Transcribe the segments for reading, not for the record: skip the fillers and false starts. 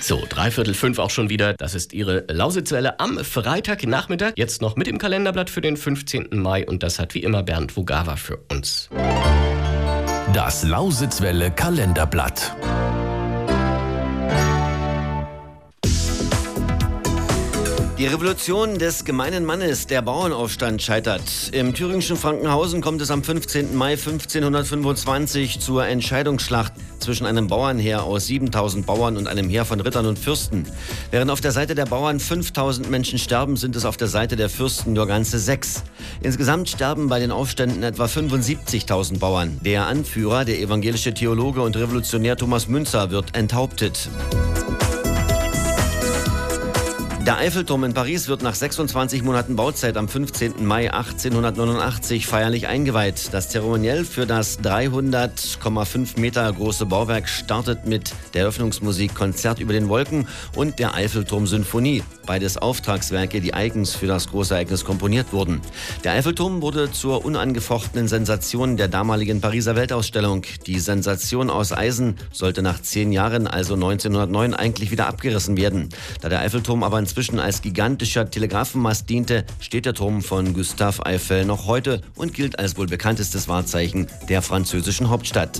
So, 4:45 auch schon wieder. Das ist Ihre Lausitzwelle am Freitagnachmittag. Jetzt noch mit dem Kalenderblatt für den 15. Mai. Und das hat wie immer Bernd Vogava für uns. Das Lausitzwelle Kalenderblatt. Die Revolution des gemeinen Mannes, der Bauernaufstand, scheitert. Im thüringischen Frankenhausen kommt es am 15. Mai 1525 zur Entscheidungsschlacht zwischen einem Bauernheer aus 7000 Bauern und einem Heer von Rittern und Fürsten. Während auf der Seite der Bauern 5000 Menschen sterben, sind es auf der Seite der Fürsten nur ganze 6. Insgesamt sterben bei den Aufständen etwa 75.000 Bauern. Der Anführer, der evangelische Theologe und Revolutionär Thomas Müntzer, wird enthauptet. Der Eiffelturm in Paris wird nach 26 Monaten Bauzeit am 15. Mai 1889 feierlich eingeweiht. Das Zeremoniell für das 300,5 Meter große Bauwerk startet mit der Eröffnungsmusik Konzert über den Wolken und der Eiffelturm-Sinfonie. Beides Auftragswerke, die eigens für das große Ereignis komponiert wurden. Der Eiffelturm wurde zur unangefochtenen Sensation der damaligen Pariser Weltausstellung. Die Sensation aus Eisen sollte nach 10 Jahren, also 1909, eigentlich wieder abgerissen werden. Da der Eiffelturm aber inzwischen als gigantischer Telegrafenmast diente, steht der Turm von Gustave Eiffel noch heute und gilt als wohl bekanntestes Wahrzeichen der französischen Hauptstadt.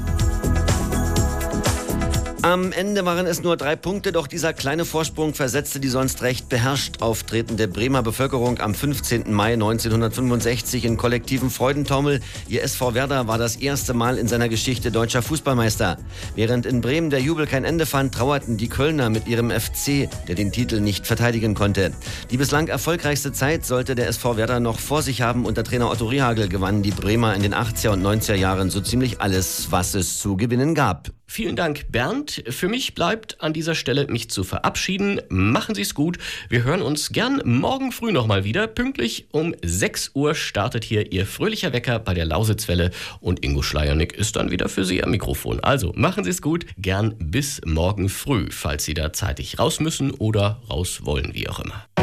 Am Ende waren es nur 3 Punkte, doch dieser kleine Vorsprung versetzte die sonst recht beherrscht auftretende Bremer Bevölkerung am 15. Mai 1965 in kollektiven Freudentaumel. Ihr SV Werder war das erste Mal in seiner Geschichte deutscher Fußballmeister. Während in Bremen der Jubel kein Ende fand, trauerten die Kölner mit ihrem FC, der den Titel nicht verteidigen konnte. Die bislang erfolgreichste Zeit sollte der SV Werder noch vor sich haben. Unter Trainer Otto Rehhagel gewannen die Bremer in den 80er und 90er Jahren so ziemlich alles, was es zu gewinnen gab. Vielen Dank, Bernd. Für mich bleibt an dieser Stelle, mich zu verabschieden. Machen Sie es gut. Wir hören uns gern morgen früh nochmal wieder. Pünktlich um 6 Uhr startet hier Ihr fröhlicher Wecker bei der Lausitzwelle. Und Ingo Schleiernick ist dann wieder für Sie am Mikrofon. Also machen Sie es gut. Gern bis morgen früh, falls Sie da zeitig raus müssen oder raus wollen, wie auch immer.